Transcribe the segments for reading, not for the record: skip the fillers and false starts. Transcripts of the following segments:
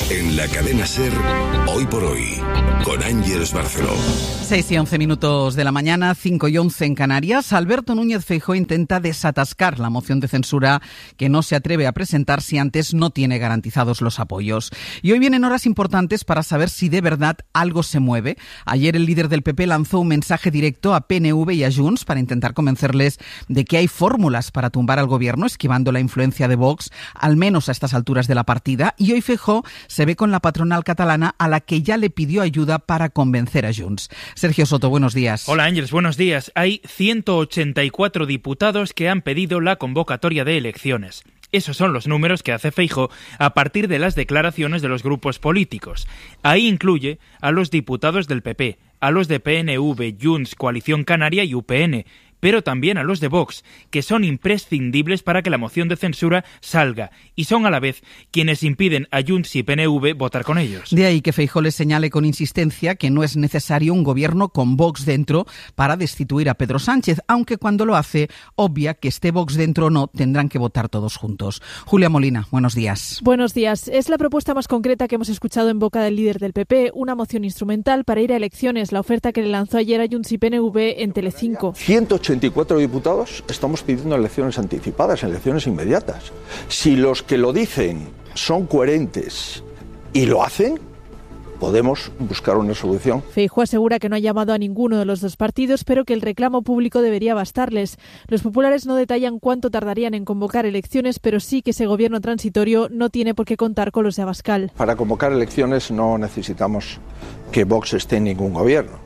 En la cadena SER, Hoy por Hoy, con Ángeles Barceló. 6:11 de la mañana, 5:11 en Canarias. Alberto Núñez Feijóo intenta desatascar la moción de censura que no se atreve a presentar si antes no tiene garantizados los apoyos. Y hoy vienen horas importantes para saber si de verdad algo se mueve. Ayer el líder del PP lanzó un mensaje directo a PNV y a Junts para intentar convencerles de que hay fórmulas para tumbar al gobierno, esquivando la influencia de Vox, al menos a estas alturas de la partida. Y hoy Feijóo se ve con la patronal catalana, a la que ya le pidió ayuda para convencer a Junts. Sergio Soto, buenos días. Hola Ángeles, buenos días. Hay 184 diputados que han pedido la convocatoria de elecciones. Esos son los números que hace Feijóo a partir de las declaraciones de los grupos políticos. Ahí incluye a los diputados del PP, a los de PNV, Junts, Coalición Canaria y UPN, pero también a los de Vox, que son imprescindibles para que la moción de censura salga, y son a la vez quienes impiden a Junts y PNV votar con ellos. De ahí que Feijóo les señale con insistencia que no es necesario un gobierno con Vox dentro para destituir a Pedro Sánchez, aunque cuando lo hace, obvia que esté Vox dentro o no, tendrán que votar todos juntos. Julia Molina, buenos días. Buenos días. Es la propuesta más concreta que hemos escuchado en boca del líder del PP, una moción instrumental para ir a elecciones, la oferta que le lanzó ayer a Junts y PNV en Telecinco. 184 diputados estamos pidiendo elecciones anticipadas, elecciones inmediatas. Si los que lo dicen son coherentes y lo hacen, podemos buscar una solución. Feijóo asegura que no ha llamado a ninguno de los dos partidos, pero que el reclamo público debería bastarles. Los populares no detallan cuánto tardarían en convocar elecciones, pero sí que ese gobierno transitorio no tiene por qué contar con los de Abascal. Para convocar elecciones no necesitamos que Vox esté en ningún gobierno.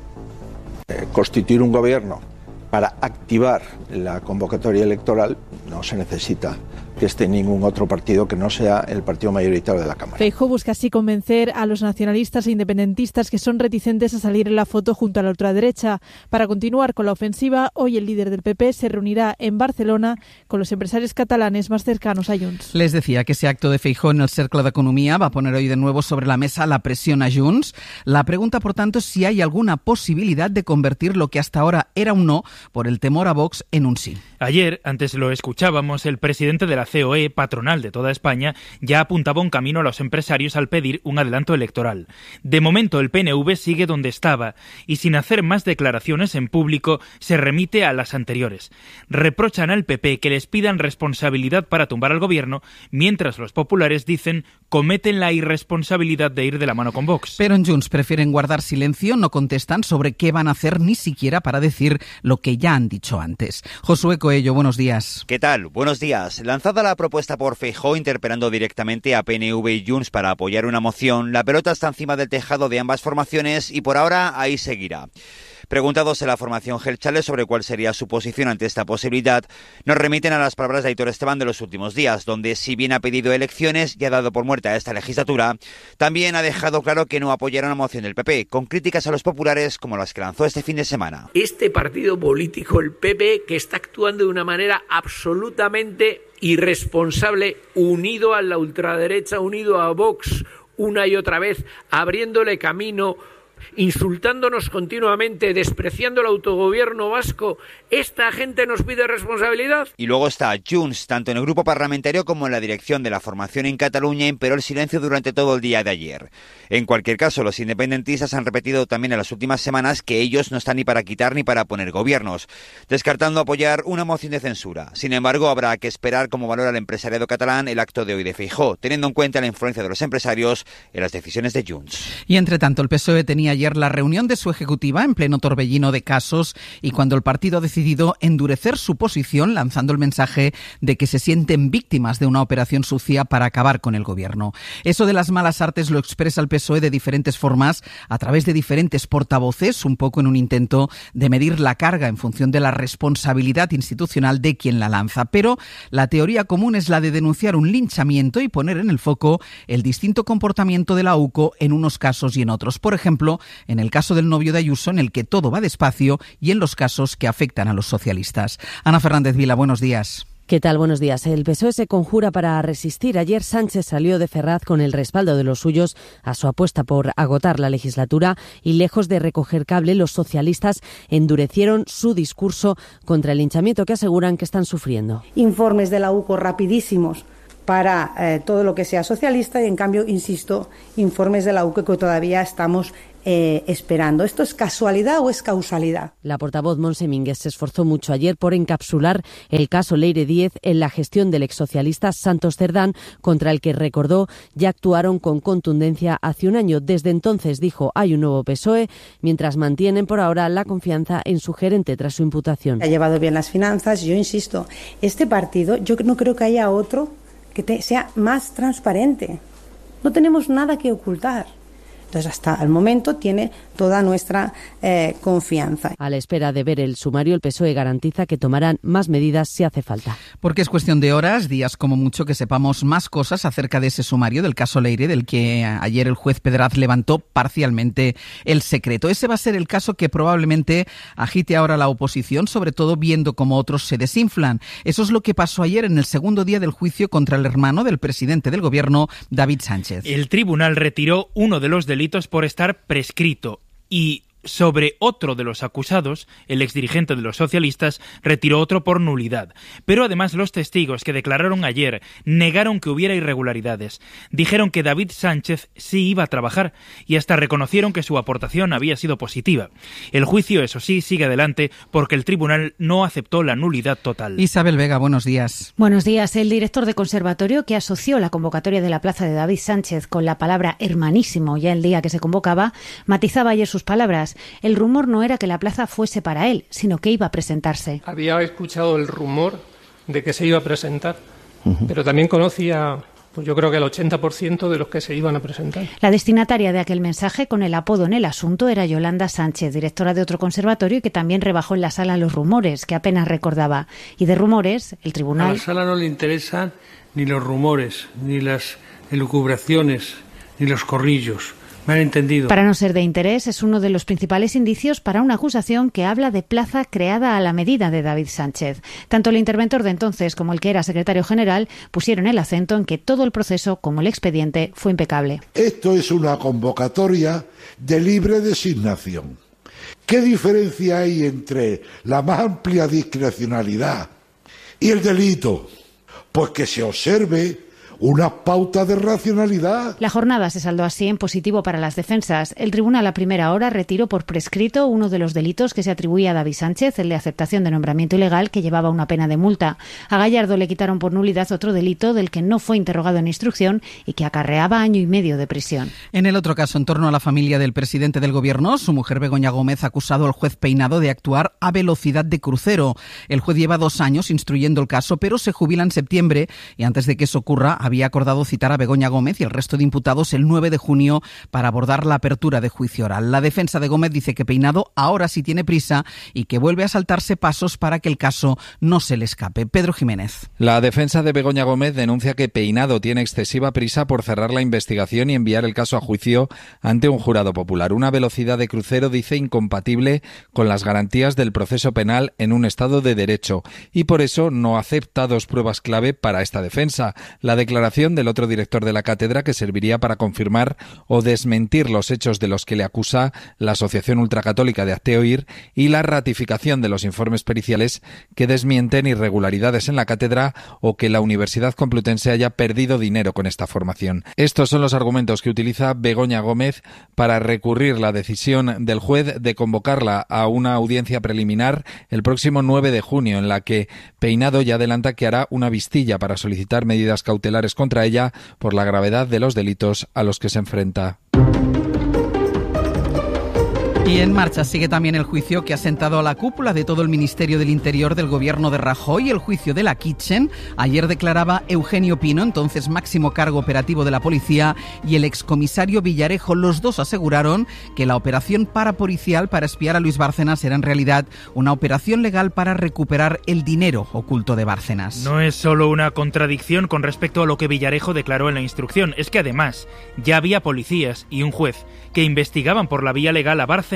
Constituir un gobierno para activar la convocatoria electoral no se necesita que esté ningún otro partido que no sea el partido mayoritario de la Cámara. Feijóo busca así convencer a los nacionalistas e independentistas que son reticentes a salir en la foto junto a la ultraderecha. Para continuar con la ofensiva, hoy el líder del PP se reunirá en Barcelona con los empresarios catalanes más cercanos a Junts. Les decía que ese acto de Feijóo en el Cercle d'Economia va a poner hoy de nuevo sobre la mesa la presión a Junts. La pregunta, por tanto, es si hay alguna posibilidad de convertir lo que hasta ahora era un no por el temor a Vox en un sí. Ayer, antes lo escuchábamos, el presidente de la COE, patronal de toda España, ya apuntaba un camino a los empresarios al pedir un adelanto electoral. De momento el PNV sigue donde estaba y sin hacer más declaraciones en público se remite a las anteriores. Reprochan al PP que les pidan responsabilidad para tumbar al gobierno, mientras los populares dicen cometen la irresponsabilidad de ir de la mano con Vox. Pero en Junts prefieren guardar silencio, no contestan sobre qué van a hacer ni siquiera para decir lo que ya han dicho antes. Josué Coello, buenos días. ¿Qué tal? Buenos días. Lanzada la propuesta por Feijóo interpelando directamente a PNV y Junts para apoyar una moción, la pelota está encima del tejado de ambas formaciones y por ahora ahí seguirá. Preguntados en la formación Gelchales sobre cuál sería su posición ante esta posibilidad, nos remiten a las palabras de Aitor Esteban de los últimos días, donde si bien ha pedido elecciones y ha dado por muerta esta legislatura, también ha dejado claro que no apoyará una moción del PP, con críticas a los populares como las que lanzó este fin de semana. Este partido político, el PP, que está actuando de una manera absolutamente irresponsable, unido a la ultraderecha, unido a Vox, una y otra vez, abriéndole camino, insultándonos continuamente, despreciando el autogobierno vasco. ¿Esta gente nos pide responsabilidad? Y luego está Junts, tanto en el grupo parlamentario como en la dirección de la formación en Cataluña, imperó el silencio durante todo el día de ayer. En cualquier caso, los independentistas han repetido también en las últimas semanas que ellos no están ni para quitar ni para poner gobiernos, descartando apoyar una moción de censura. Sin embargo, habrá que esperar cómo valora el empresariado catalán el acto de hoy de Feijóo, teniendo en cuenta la influencia de los empresarios en las decisiones de Junts. Y entre tanto, el PSOE tenía ayer la reunión de su ejecutiva en pleno torbellino de casos y cuando el partido ha decidido endurecer su posición lanzando el mensaje de que se sienten víctimas de una operación sucia para acabar con el gobierno. Eso de las malas artes lo expresa el PSOE de diferentes formas a través de diferentes portavoces, un poco en un intento de medir la carga en función de la responsabilidad institucional de quien la lanza. Pero la teoría común es la de denunciar un linchamiento y poner en el foco el distinto comportamiento de la UCO en unos casos y en otros. Por ejemplo, en el caso del novio de Ayuso, en el que todo va despacio, y en los casos que afectan a los socialistas. Ana Fernández Vila, buenos días. ¿Qué tal? Buenos días. El PSOE se conjura para resistir. Ayer Sánchez salió de Ferraz con el respaldo de los suyos a su apuesta por agotar la legislatura y lejos de recoger cable, los socialistas endurecieron su discurso contra el linchamiento que aseguran que están sufriendo. Informes de la UCO rapidísimos para todo lo que sea socialista y, en cambio, insisto, informes de la UCE que todavía estamos esperando. ¿Esto es casualidad o es causalidad? La portavoz Montse Mínguez se esforzó mucho ayer por encapsular el caso Leire Díez en la gestión del exsocialista Santos Cerdán, contra el que, recordó, ya actuaron con contundencia hace un año. Desde entonces, dijo, hay un nuevo PSOE, mientras mantienen por ahora la confianza en su gerente tras su imputación. Ha llevado bien las finanzas. Yo insisto, este partido, yo no creo que haya otro que sea más transparente. No tenemos nada que ocultar. Entonces, hasta el momento tiene toda nuestra confianza. A la espera de ver el sumario, el PSOE garantiza que tomarán más medidas si hace falta. Porque es cuestión de horas, días como mucho, que sepamos más cosas acerca de ese sumario del caso Leire, del que ayer el juez Pedraz levantó parcialmente el secreto. Ese va a ser el caso que probablemente agite ahora la oposición, sobre todo viendo cómo otros se desinflan. Eso es lo que pasó ayer en el segundo día del juicio contra el hermano del presidente del gobierno, David Sánchez. El tribunal retiró uno de los delitos por estar prescrito y sobre otro de los acusados, el exdirigente de los socialistas, retiró otro por nulidad. Pero además los testigos que declararon ayer negaron que hubiera irregularidades. Dijeron que David Sánchez sí iba a trabajar y hasta reconocieron que su aportación había sido positiva. El juicio, eso sí, sigue adelante porque el tribunal no aceptó la nulidad total. Isabel Vega, buenos días. Buenos días. El director de Conservatorio, que asoció la convocatoria de la plaza de David Sánchez con la palabra hermanísimo ya el día que se convocaba, matizaba ayer sus palabras. El rumor no era que la plaza fuese para él, sino que iba a presentarse. Había escuchado el rumor de que se iba a presentar, pero también conocía, pues yo creo que el 80% de los que se iban a presentar. La destinataria de aquel mensaje, con el apodo en el asunto, era Yolanda Sánchez, directora de otro conservatorio y que también rebajó en la sala los rumores, que apenas recordaba. Y de rumores, el tribunal... A la sala no le interesan ni los rumores, ni las elucubraciones, ni los corrillos. Me han entendido. Para no ser de interés, es uno de los principales indicios para una acusación que habla de plaza creada a la medida de David Sánchez. Tanto el interventor de entonces como el que era secretario general pusieron el acento en que todo el proceso, como el expediente, fue impecable. Esto es una convocatoria de libre designación. ¿Qué diferencia hay entre la más amplia discrecionalidad y el delito? Pues que se observe una pauta de racionalidad. La jornada se saldó así en positivo para las defensas. El tribunal a primera hora retiró por prescrito uno de los delitos que se atribuía a David Sánchez, el de aceptación de nombramiento ilegal, que llevaba una pena de multa. A Gallardo le quitaron por nulidad otro delito del que no fue interrogado en instrucción y que acarreaba 1 año y medio de prisión. En el otro caso, en torno a la familia del presidente del gobierno, su mujer Begoña Gómez ha acusado al juez Peinado de actuar a velocidad de crucero. El juez lleva 2 años instruyendo el caso, pero se jubila en septiembre y antes de que eso ocurra había acordado citar a Begoña Gómez y el resto de imputados el 9 de junio para abordar la apertura de juicio oral. La defensa de Gómez dice que Peinado ahora sí tiene prisa y que vuelve a saltarse pasos para que el caso no se le escape. Pedro Jiménez. La defensa de Begoña Gómez denuncia que Peinado tiene excesiva prisa por cerrar la investigación y enviar el caso a juicio ante un jurado popular. Una velocidad de crucero, dice, incompatible con las garantías del proceso penal en un Estado de Derecho y por eso no acepta 2 pruebas clave para esta defensa. La declaración del otro director de la cátedra, que serviría para confirmar o desmentir los hechos de los que le acusa la Asociación Ultracatólica de Hazte Oír, y la ratificación de los informes periciales que desmienten irregularidades en la cátedra o que la Universidad Complutense haya perdido dinero con esta formación. Estos son los argumentos que utiliza Begoña Gómez para recurrir la decisión del juez de convocarla a una audiencia preliminar el próximo 9 de junio, en la que Peinado ya adelanta que hará una vistilla para solicitar medidas cautelares contra ella por la gravedad de los delitos a los que se enfrenta. Y en marcha sigue también el juicio que ha sentado a la cúpula de todo el Ministerio del Interior del gobierno de Rajoy, el juicio de la Kitchen. Ayer declaraba Eugenio Pino, entonces máximo cargo operativo de la policía, y el excomisario Villarejo. Los dos aseguraron que la operación parapolicial para espiar a Luis Bárcenas era en realidad una operación legal para recuperar el dinero oculto de Bárcenas. No es solo una contradicción con respecto a lo que Villarejo declaró en la instrucción, es que además ya había policías y un juez que investigaban por la vía legal a Bárcenas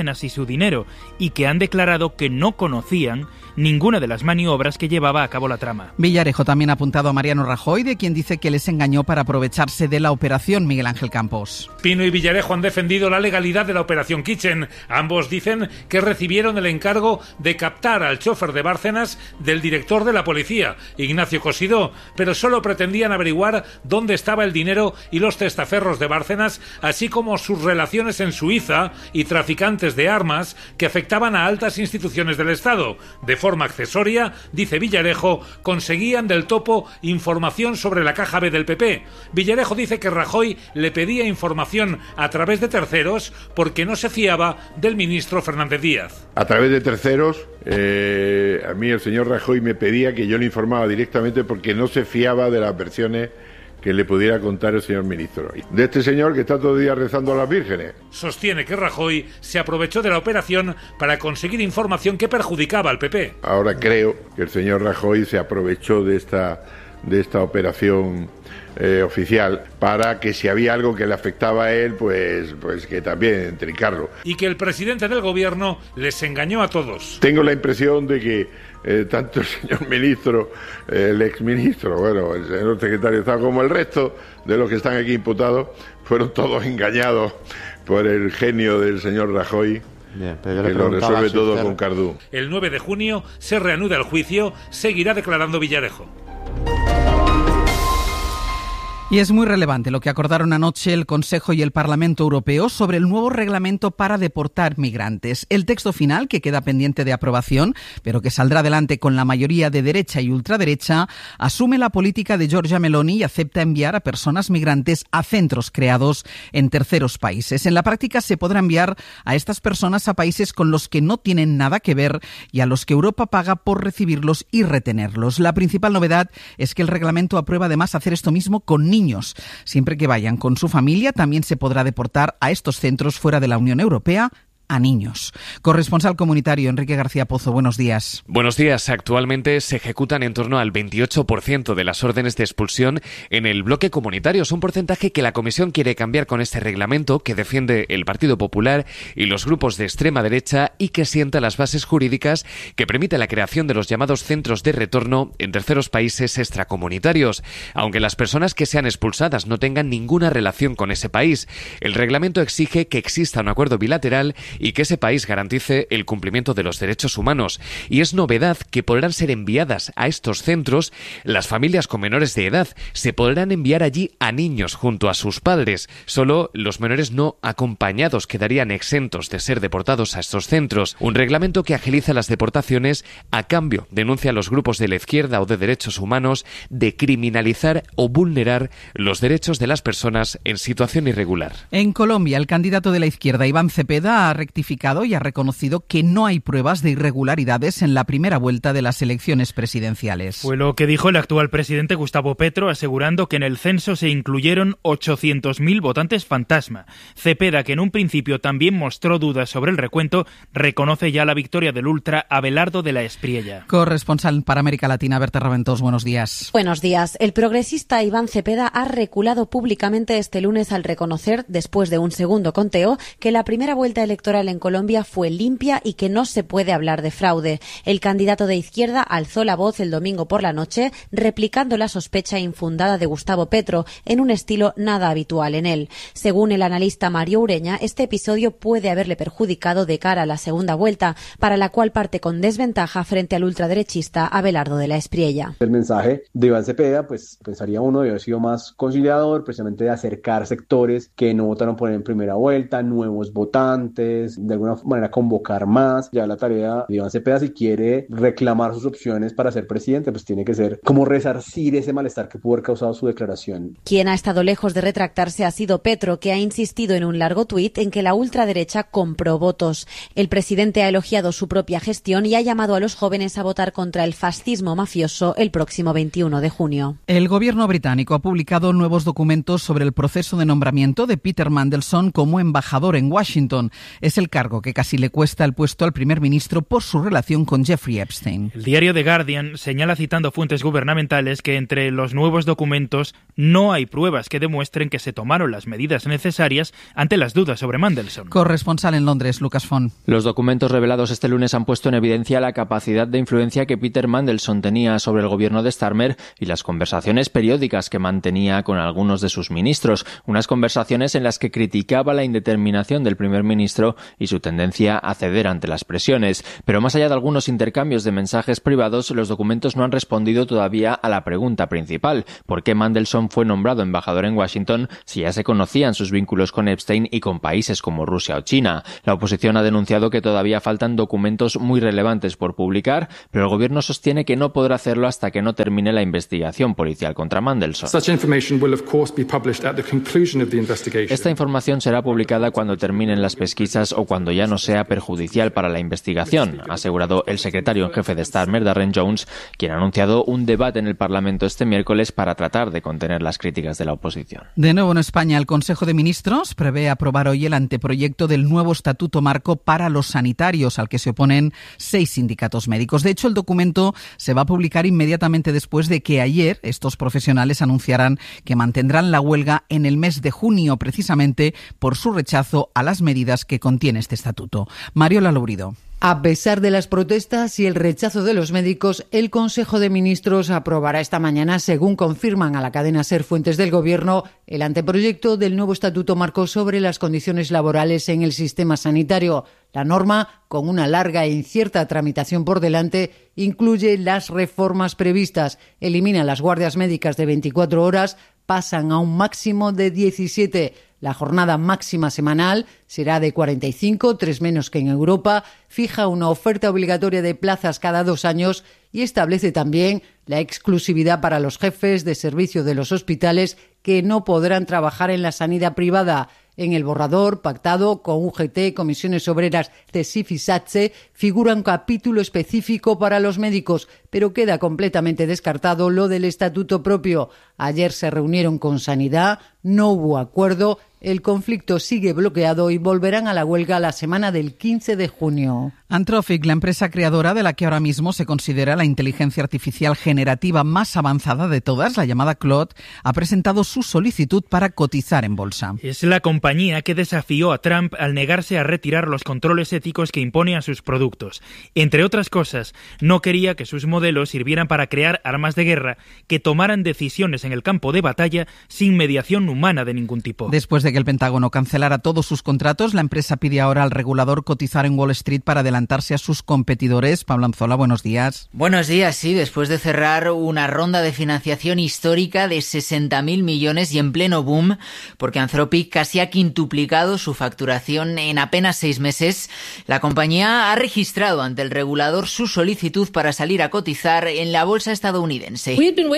Bárcenas y su dinero, y que han declarado que no conocían ninguna de las maniobras que llevaba a cabo la trama. Villarejo también ha apuntado a Mariano Rajoy, de quien dice que les engañó para aprovecharse de la operación. Miguel Ángel Campos. Pino y Villarejo han defendido la legalidad de la operación Kitchen. Ambos dicen que recibieron el encargo de captar al chofer de Bárcenas del director de la policía, Ignacio Cosidó, pero solo pretendían averiguar dónde estaba el dinero y los testaferros de Bárcenas, así como sus relaciones en Suiza y traficantes de armas que afectaban a altas instituciones del Estado. De forma accesoria, dice Villarejo, conseguían del topo información sobre la caja B del PP. Villarejo dice que Rajoy le pedía información a través de terceros porque no se fiaba del ministro Fernández Díaz. A través de terceros, a mí el señor Rajoy me pedía que yo le informaba directamente porque no se fiaba de las versiones que le pudiera contar el señor ministro. De este señor que está todo el día rezando a las vírgenes. Sostiene que Rajoy se aprovechó de la operación para conseguir información que perjudicaba al PP. Ahora creo que el señor Rajoy se aprovechó de esta operación oficial para que si había algo que le afectaba a él, pues que también trincarlo. Y que el presidente del gobierno les engañó a todos. Tengo la impresión de que tanto el señor ministro, el exministro, bueno, el señor secretario de Estado, como el resto de los que están aquí imputados, fueron todos engañados por el genio del señor Rajoy. Bien, que lo resuelve todo con Cardú. El 9 de junio se reanuda el juicio, seguirá declarando Villarejo. Y es muy relevante lo que acordaron anoche el Consejo y el Parlamento Europeo sobre el nuevo reglamento para deportar migrantes. El texto final, que queda pendiente de aprobación, pero que saldrá adelante con la mayoría de derecha y ultraderecha, asume la política de Giorgia Meloni y acepta enviar a personas migrantes a centros creados en terceros países. En la práctica se podrá enviar a estas personas a países con los que no tienen nada que ver y a los que Europa paga por recibirlos y retenerlos. La principal novedad es que el reglamento aprueba además hacer esto mismo con niños. Siempre que vayan con su familia, también se podrá deportar a estos centros fuera de la Unión Europea a niños. Corresponsal comunitario Enrique García Pozo, buenos días. Buenos días. Actualmente se ejecutan en torno al 28% de las órdenes de expulsión en el bloque comunitario. Es un porcentaje que la Comisión quiere cambiar con este reglamento que defiende el Partido Popular y los grupos de extrema derecha y que sienta las bases jurídicas que permite la creación de los llamados centros de retorno en terceros países extracomunitarios, aunque las personas que sean expulsadas no tengan ninguna relación con ese país. El reglamento exige que exista un acuerdo bilateral y que ese país garantice el cumplimiento de los derechos humanos. Y es novedad que podrán ser enviadas a estos centros las familias con menores de edad. Se podrán enviar allí a niños junto a sus padres. Solo los menores no acompañados quedarían exentos de ser deportados a estos centros. Un reglamento que agiliza las deportaciones a cambio, denuncia a los grupos de la izquierda o de derechos humanos, de criminalizar o vulnerar los derechos de las personas en situación irregular. En Colombia, el candidato de la izquierda, Iván Cepeda, ha rectificado y ha reconocido que no hay pruebas de irregularidades en la primera vuelta de las elecciones presidenciales. Fue lo que dijo el actual presidente Gustavo Petro, asegurando que en el censo se incluyeron 800.000 votantes fantasma. Cepeda, que en un principio también mostró dudas sobre el recuento, reconoce ya la victoria del ultra Abelardo de la Espriella. Corresponsal para América Latina, Berta Raventós, buenos días. Buenos días. El progresista Iván Cepeda ha reculado públicamente este lunes al reconocer, después de un segundo conteo, que la primera vuelta electoral en Colombia fue limpia y que no se puede hablar de fraude. El candidato de izquierda alzó la voz el domingo por la noche, replicando la sospecha infundada de Gustavo Petro en un estilo nada habitual en él. Según el analista Mario Ureña, este episodio puede haberle perjudicado de cara a la segunda vuelta, para la cual parte con desventaja frente al ultraderechista Abelardo de la Espriella. El mensaje de Iván Cepeda, pues pensaría uno, debe haber sido más conciliador, precisamente de acercar sectores que no votaron por él en primera vuelta, nuevos votantes, de alguna manera convocar más. Ya la tarea de Iván Cepeda, si quiere reclamar sus opciones para ser presidente, pues tiene que ser como resarcir ese malestar que pudo haber causado su declaración. Quien ha estado lejos de retractarse ha sido Petro, que ha insistido en un largo tuit en que la ultraderecha compró votos. El presidente ha elogiado su propia gestión y ha llamado a los jóvenes a votar contra el fascismo mafioso el próximo 21 de junio. El gobierno británico ha publicado nuevos documentos sobre el proceso de nombramiento de Peter Mandelson como embajador en Washington. Es Es el cargo que casi le cuesta el puesto al primer ministro por su relación con Jeffrey Epstein. El diario The Guardian señala, citando fuentes gubernamentales, que entre los nuevos documentos no hay pruebas que demuestren que se tomaron las medidas necesarias ante las dudas sobre Mandelson. Corresponsal en Londres, Lucas Font. Los documentos revelados este lunes han puesto en evidencia la capacidad de influencia que Peter Mandelson tenía sobre el gobierno de Starmer y las conversaciones periódicas que mantenía con algunos de sus ministros. Unas conversaciones en las que criticaba la indeterminación del primer ministro y su tendencia a ceder ante las presiones. Pero más allá de algunos intercambios de mensajes privados, los documentos no han respondido todavía a la pregunta principal: ¿por qué Mandelson fue nombrado embajador en Washington si ya se conocían sus vínculos con Epstein y con países como Rusia o China? La oposición ha denunciado que todavía faltan documentos muy relevantes por publicar, pero el gobierno sostiene que no podrá hacerlo hasta que no termine la investigación policial contra Mandelson. Esta información será publicada cuando terminen las pesquisas o cuando ya no sea perjudicial para la investigación, ha asegurado el secretario en jefe de Starmer, Darren Jones, quien ha anunciado un debate en el Parlamento este miércoles para tratar de contener las críticas de la oposición. De nuevo en España, el Consejo de Ministros prevé aprobar hoy el anteproyecto del nuevo Estatuto Marco para los sanitarios, al que se oponen 6 sindicatos médicos. De hecho, el documento se va a publicar inmediatamente después de que ayer estos profesionales anunciaran que mantendrán la huelga en el mes de junio, precisamente por su rechazo a las medidas que contiene este estatuto. Mariola Lourido. A pesar de las protestas y el rechazo de los médicos, el Consejo de Ministros aprobará esta mañana, según confirman a la cadena SER fuentes del Gobierno, el anteproyecto del nuevo Estatuto Marco sobre las condiciones laborales en el sistema sanitario. La norma, con una larga e incierta tramitación por delante, incluye las reformas previstas. Elimina las guardias médicas de 24 horas, pasan a un máximo de 17. La jornada máxima semanal será de 45, 3 menos que en Europa, fija una oferta obligatoria de plazas cada 2 años y establece también la exclusividad para los jefes de servicio de los hospitales que no podrán trabajar en la sanidad privada. En el borrador pactado con UGT, Comisiones Obreras, CESIF y SATSE figura un capítulo específico para los médicos, pero queda completamente descartado lo del estatuto propio. Ayer se reunieron con Sanidad, no hubo acuerdo, el conflicto sigue bloqueado y volverán a la huelga la semana del 15 de junio. Anthropic, la empresa creadora de la que ahora mismo se considera la inteligencia artificial generativa más avanzada de todas, la llamada Claude, ha presentado su solicitud para cotizar en bolsa. Es la compañía que desafió a Trump al negarse a retirar los controles éticos que impone a sus productos. Entre otras cosas, no quería que sus modelos sirvieran para crear armas de guerra que tomaran decisiones en el campo de batalla sin mediación humana de ningún tipo. Después de que el Pentágono cancelara todos sus contratos, la empresa pide ahora al regulador cotizar en Wall Street para adelantarse a sus competidores. Pablo Anzola, buenos días. Buenos días, sí, después de cerrar una ronda de financiación histórica de 60.000 millones y en pleno boom, porque Anthropic casi ha quintuplicado su facturación en apenas 6 meses, la compañía ha registrado ante el regulador su solicitud para salir a cotizar en la bolsa estadounidense.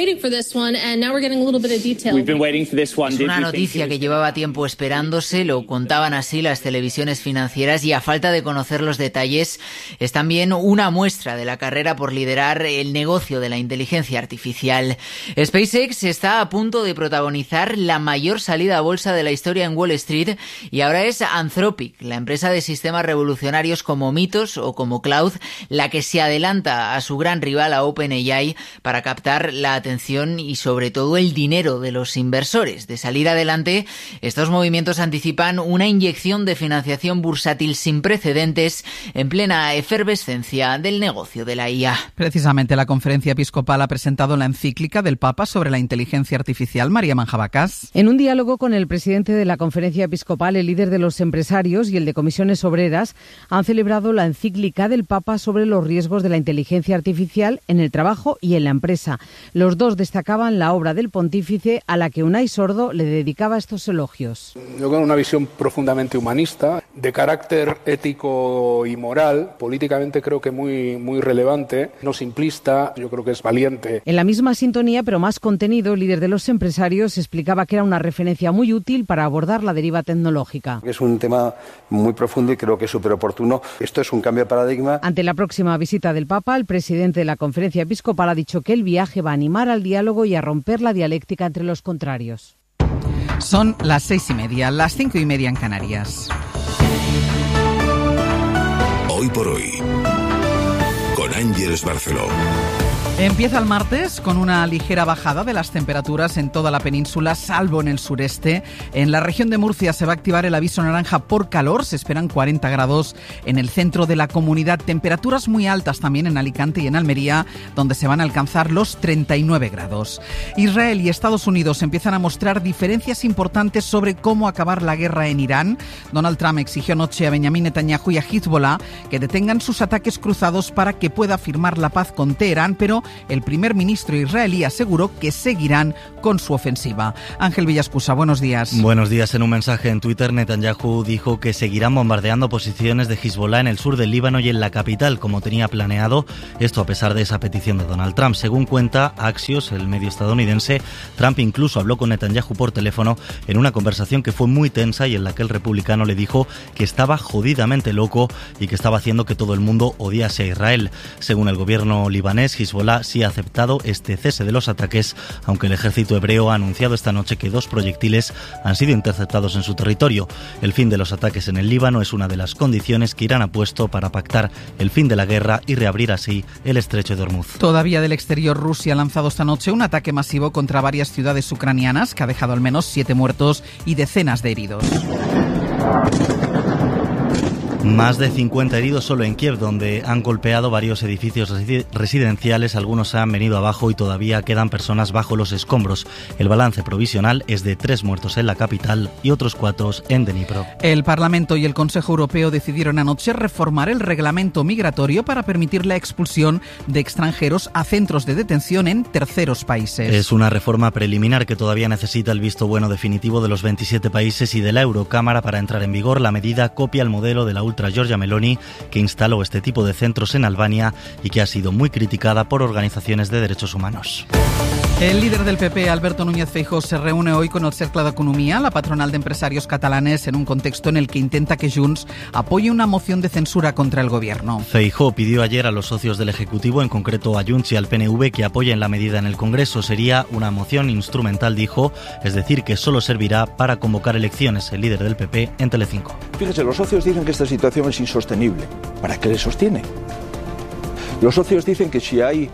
Es una noticia que llevaba tiempo esperándose, lo contaban así las televisiones financieras, y a falta de conocer los detalles, es también una muestra de la carrera por liderar el negocio de la inteligencia artificial. SpaceX está a punto de protagonizar la mayor salida a bolsa de la historia en Wall Street, y ahora es Anthropic, la empresa de sistemas revolucionarios como Mythos o como Cloud, la que se adelanta a su gran rival, a OpenAI, para captar la atención y sobre todo el dinero de los inversores. De salir adelante, estos movimientos anticipan una inyección de financiación bursátil sin precedentes en plena efervescencia del negocio de la IA. Precisamente la Conferencia Episcopal ha presentado la encíclica del Papa sobre la inteligencia artificial. María Manjabacas. En un diálogo con el presidente de la Conferencia Episcopal, el líder de los empresarios y el de comisiones obreras han celebrado la encíclica del Papa sobre los riesgos de la inteligencia artificial en el trabajo y en la empresa. Los dos destacaban la obra del pontífice, a la que Unai Sordo le dedicaba estos elogios. Yo con una visión profundamente humanista, de carácter ético y moral, políticamente creo que muy relevante, no simplista, yo creo que es valiente. En la misma sintonía, pero más contenido, el líder de los empresarios explicaba que era una referencia muy útil para abordar la deriva tecnológica. Es un tema muy profundo y creo que es súper oportuno. Esto es un cambio de paradigma. Ante la próxima visita del Papa, el presidente de la Conferencia Episcopal ha dicho que el viaje va a animar al diálogo y a romper la dialéctica entre los contrarios. Son las 6:30, las 5:30 en Canarias. Hoy por hoy, con Ángeles Barceló. Empieza el martes con una ligera bajada de las temperaturas en toda la península, salvo en el sureste. En la región de Murcia se va a activar el aviso naranja por calor. Se esperan 40 grados en el centro de la comunidad. Temperaturas muy altas también en Alicante y en Almería, donde se van a alcanzar los 39 grados. Israel y Estados Unidos empiezan a mostrar diferencias importantes sobre cómo acabar la guerra en Irán. Donald Trump exigió anoche a Benjamin Netanyahu y a Hezbollah que detengan sus ataques cruzados para que pueda firmar la paz con Teherán, pero el primer ministro israelí aseguró que seguirán con su ofensiva. Ángel Villascusa, buenos días. Buenos días. En un mensaje en Twitter, Netanyahu dijo que seguirán bombardeando posiciones de Hezbollah en el sur del Líbano y en la capital, como tenía planeado, esto a pesar de esa petición de Donald Trump. Según cuenta Axios, el medio estadounidense, Trump incluso habló con Netanyahu por teléfono en una conversación que fue muy tensa y en la que el republicano le dijo que estaba jodidamente loco y que estaba haciendo que todo el mundo odiase a Israel. Según el gobierno libanés, Hezbollah sí ha aceptado este cese de los ataques, aunque el ejército hebreo ha anunciado esta noche que 2 proyectiles han sido interceptados en su territorio. El fin de los ataques en el Líbano es una de las condiciones que Irán ha puesto para pactar el fin de la guerra y reabrir así el estrecho de Hormuz. Todavía del exterior, Rusia ha lanzado esta noche un ataque masivo contra varias ciudades ucranianas que ha dejado al menos 7 muertos y decenas de heridos. Más de 50 heridos solo en Kiev, donde han golpeado varios edificios residenciales. Algunos se han venido abajo y todavía quedan personas bajo los escombros. El balance provisional es de 3 muertos en la capital y otros 4 en Dnipro. El Parlamento y el Consejo Europeo decidieron anoche reformar el reglamento migratorio para permitir la expulsión de extranjeros a centros de detención en terceros países. Es una reforma preliminar que todavía necesita el visto bueno definitivo de los 27 países y de la Eurocámara para entrar en vigor. La medida copia el modelo de la ultra Giorgia Meloni, que instaló este tipo de centros en Albania y que ha sido muy criticada por organizaciones de derechos humanos. El líder del PP, Alberto Núñez Feijóo, se reúne hoy con el Cercle d'Economia, la patronal de empresarios catalanes, en un contexto en el que intenta que Junts apoye una moción de censura contra el gobierno. Feijóo pidió ayer a los socios del Ejecutivo, en concreto a Junts y al PNV, que apoyen la medida en el Congreso. Sería una moción instrumental, dijo, es decir, que solo servirá para convocar elecciones. El líder del PP en Telecinco. Fíjese, los socios dicen que esta situación es insostenible. ¿Para qué le sostiene? Los socios dicen que si hay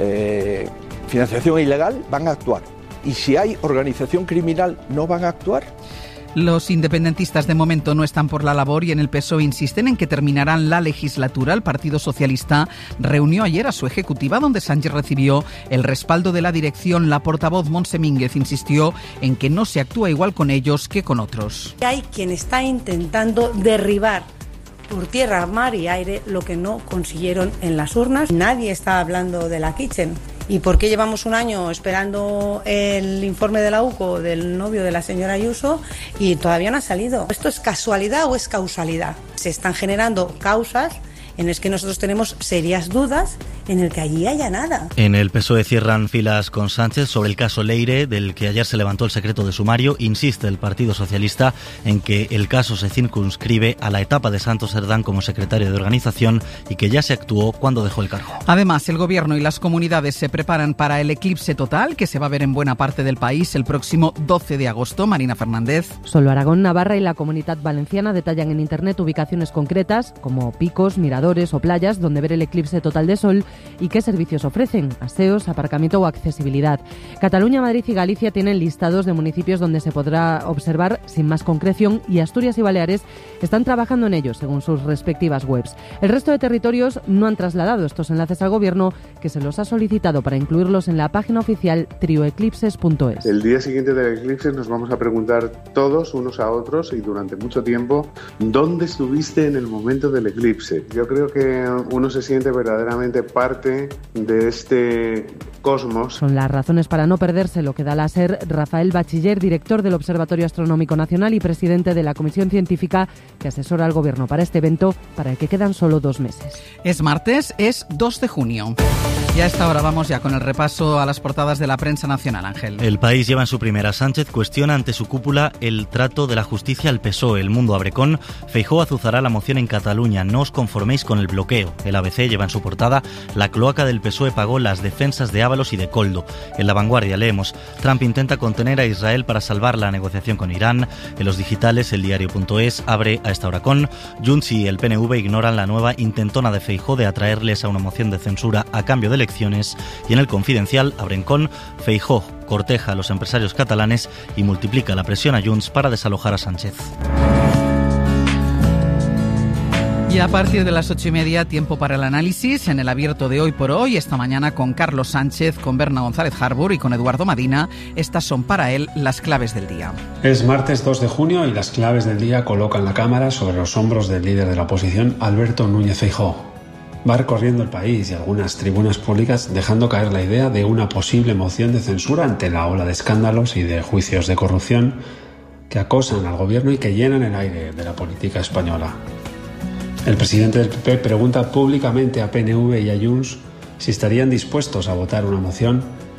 financiación ilegal, van a actuar. Y si hay organización criminal, ¿no van a actuar? Los independentistas de momento no están por la labor y en el PSOE insisten en que terminarán la legislatura. El Partido Socialista reunió ayer a su ejecutiva, donde Sánchez recibió el respaldo de la dirección. La portavoz Montse Mínguez insistió en que no se actúa igual con ellos que con otros. Hay quien está intentando derribar por tierra, mar y aire lo que no consiguieron en las urnas. Nadie está hablando de la Kitchen. ¿Y por qué llevamos un año esperando el informe de la UCO del novio de la señora Ayuso y todavía no ha salido? ¿Esto es casualidad o es causalidad? Se están generando causas en las que nosotros tenemos serias dudas en el que allí haya nada. En el PSOE cierran filas con Sánchez sobre el caso Leire, del que ayer se levantó el secreto de sumario. Insiste el Partido Socialista en que el caso se circunscribe a la etapa de Santos Cerdán como secretario de organización y que ya se actuó cuando dejó el cargo. Además, el Gobierno y las comunidades se preparan para el eclipse total que se va a ver en buena parte del país el próximo 12 de agosto. Marina Fernández. Solo Aragón, Navarra y la Comunidad Valenciana detallan en Internet ubicaciones concretas como picos, miradores o playas donde ver el eclipse total de sol y qué servicios ofrecen, aseos, aparcamiento o accesibilidad. Cataluña, Madrid y Galicia tienen listados de municipios donde se podrá observar sin más concreción y Asturias y Baleares están trabajando en ello según sus respectivas webs. El resto de territorios no han trasladado estos enlaces al Gobierno, que se los ha solicitado para incluirlos en la página oficial trioeclipses.es. El día siguiente del eclipse nos vamos a preguntar todos unos a otros y durante mucho tiempo ¿dónde estuviste en el momento del eclipse? Yo creo que uno se siente verdaderamente parte de este cosmos. Son las razones para no perderse lo que da a ser Rafael Bachiller, director del Observatorio Astronómico Nacional y presidente de la Comisión Científica que asesora al Gobierno para este evento, para el que quedan solo 2 meses. Es martes, es 2 de junio. Y a esta hora vamos ya con el repaso a las portadas de la prensa nacional, Ángel. El País lleva en su primera: Sánchez cuestiona ante su cúpula el trato de la justicia al PSOE. El Mundo abre con: Feijóo azuzará la moción en Cataluña, no os conforméis con el bloqueo. El ABC lleva en su portada: la cloaca del PSOE pagó las defensas de Ábalos y de Koldo. En La Vanguardia leemos: Trump intenta contener a Israel para salvar la negociación con Irán. En los digitales, el diario.es abre a esta hora con: Junts y el PNV ignoran la nueva intentona de Feijóo de atraerles a una moción de censura a cambio de elecciones. Y en el Confidencial abren con: Feijóo corteja a los empresarios catalanes y multiplica la presión a Junts para desalojar a Sánchez. Y a partir de las 8:30, tiempo para el análisis en el abierto de Hoy por Hoy. Esta mañana con Carlos Sánchez, con Berna González Harbour y con Eduardo Madina. Estas son para él las claves del día. Es martes 2 de junio y las claves del día colocan la cámara sobre los hombros del líder de la oposición, Alberto Núñez Feijóo. Va recorriendo el país y algunas tribunas públicas dejando caer la idea de una posible moción de censura ante la ola de escándalos y de juicios de corrupción que acosan al gobierno y que llenan el aire de la política española. El presidente del PP pregunta públicamente a PNV y a Junts si estarían dispuestos a votar una moción